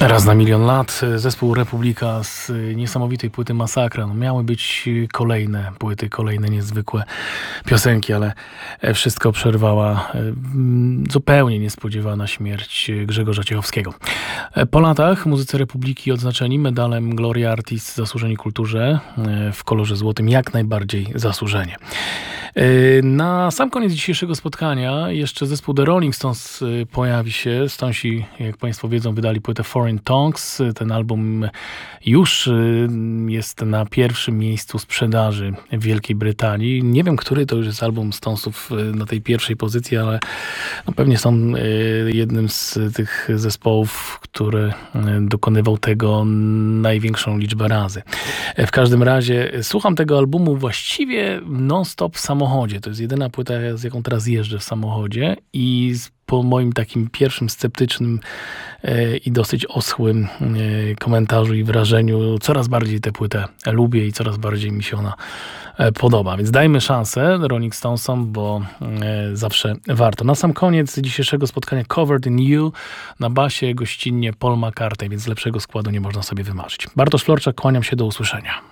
Raz na milion lat zespół Republika z niesamowitej płyty Masakra. No, miały być kolejne płyty, kolejne niezwykłe piosenki, ale wszystko przerwała zupełnie niespodziewana śmierć Grzegorza Ciechowskiego. Po latach muzycy Republiki odznaczeni medalem Gloria Artis Zasłużeni Kulturze w kolorze złotym, jak najbardziej zasłużenie. Na sam koniec dzisiejszego spotkania jeszcze zespół The Rolling Stones pojawi się. Stonesi, jak Państwo wiedzą, wydali płytę Foreign Tongues. Ten album już jest na pierwszym miejscu sprzedaży w Wielkiej Brytanii. Nie wiem, który to już jest album Stonesów na tej pierwszej pozycji, ale no pewnie są jednym z tych zespołów, który dokonywał tego największą liczbę razy. W każdym razie słucham tego albumu właściwie non-stop w samochodzie. To jest jedyna płyta, z jaką teraz jeżdżę w samochodzie i po moim takim pierwszym sceptycznym i dosyć oschłym komentarzu i wrażeniu coraz bardziej tę płytę lubię i coraz bardziej mi się ona podoba. Więc dajmy szansę Rolling Stonesom, bo zawsze warto. Na sam koniec dzisiejszego spotkania Covered in You na basie gościnnie Paul McCartney, więc lepszego składu nie można sobie wymarzyć. Bartosz Florczak, kłaniam się, do usłyszenia.